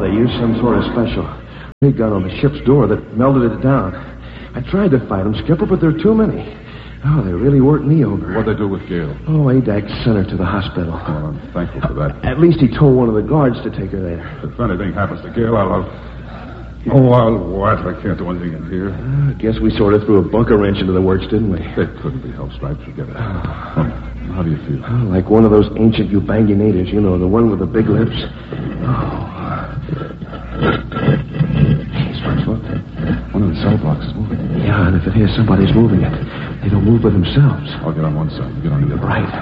they used some sort of special big gun on the ship's door that melted it down. I tried to fight them, Skipper, but there are too many. Oh, they really worked me over. What'd they do with Gail? Oh, Adak sent her to the hospital. Well, I'm thankful for that. At least he told one of the guards to take her there. If anything happens to Gail, I'll what? I can't do anything in here. I guess we sort of threw a bunker wrench into the works, didn't we? It couldn't be helped, Stripes. Forget it. How do you feel? Oh, like one of those ancient Ubangi natives, you know, the one with the big lips. Hey, Stripes, look. One of the cell blocks is moving. Yeah, and if it is, somebody's moving it. They don't move by themselves. I'll get on one side. You get on the other. Right.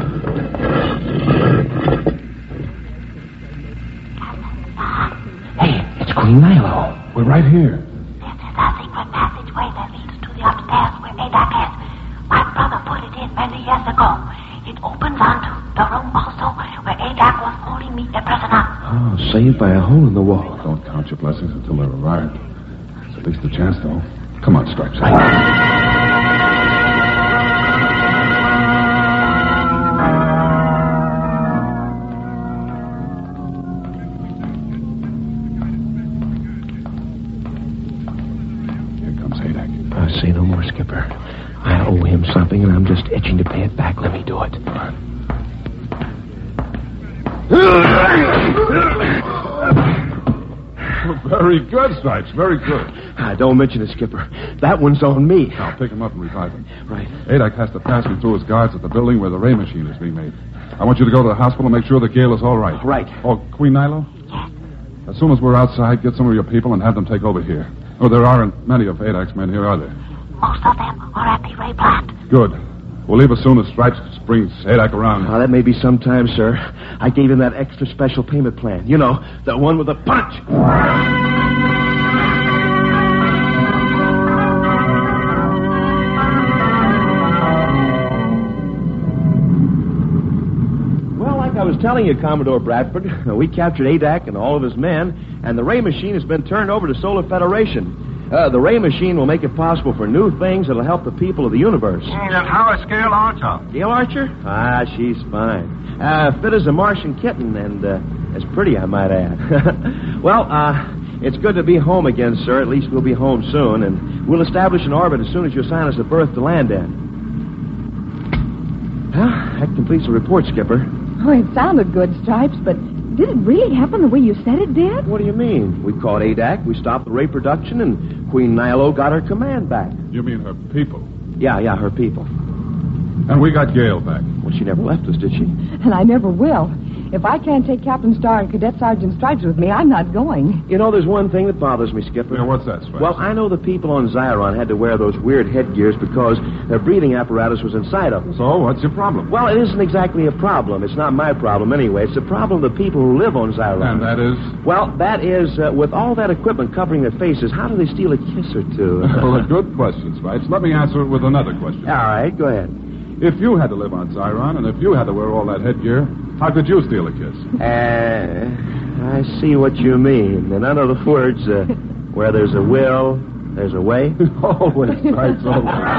Hey, it's Queen Nilo. We're right here. This is a secret passageway that leads to the upstairs where Adak is. My brother put it in many years ago. It opens onto the room also where Adak was holding me a prisoner. Oh, saved by a hole in the wall. Don't count your blessings until they're arrived. It's at least a chance, though. Come on, Stripes. Say no more, Skipper. I owe him something, and I'm just itching to pay it back. Let me do it. All right. Very good, Stripes. Very good. Don't mention it, Skipper. That one's on me. Now, pick him up and revive him. Right. Adak has to pass me through his guards at the building where the ray machine is being made. I want you to go to the hospital and make sure that Gail is all right. Right. Oh, Queen Nilo? Yes. As soon as we're outside, get some of your people and have them take over here. Oh, there aren't many of Adak's men here, are there? Most of them are at the ray plant. Good. We'll leave as soon as Stripes brings Adak around. That may be some time, sir. I gave him that extra special payment plan. You know, the one with the punch. Well, like I was telling you, Commodore Bradford, we captured Adak and all of his men, and the ray machine has been turned over to Solar Federation. The ray machine will make it possible for new things that'll help the people of the universe. And how is Gail Archer? Gail Archer? She's fine. Fit as a Martian kitten, and as pretty, I might add. Well, it's good to be home again, sir. At least we'll be home soon, and we'll establish an orbit as soon as you assign us a berth to land in. Well, that completes the report, Skipper. Oh, it sounded good, Stripes, but did it really happen the way you said it did? What do you mean? We caught Adak, we stopped the ray production, and Queen Nilo got her command back. You mean her people? Yeah, her people. And we got Gail back. Well, she never left us, did she? And I never will. If I can't take Captain Starr and Cadet Sergeant Stripes with me, I'm not going. You know, there's one thing that bothers me, Skipper. Yeah, what's that, Stripes? Well, I know the people on Zyron had to wear those weird headgears because their breathing apparatus was inside of them. So, what's your problem? Well, it isn't exactly a problem. It's not my problem anyway. It's the problem of the people who live on Zyron. And that is? Well, that is, with all that equipment covering their faces, how do they steal a kiss or two? Well, a good question, Stripes. Let me answer it with another question. All right, go ahead. If you had to live on Zyron, and if you had to wear all that headgear, how could you steal a kiss? I see what you mean. In other words, where there's a will, there's a way. Always, Stripes, always.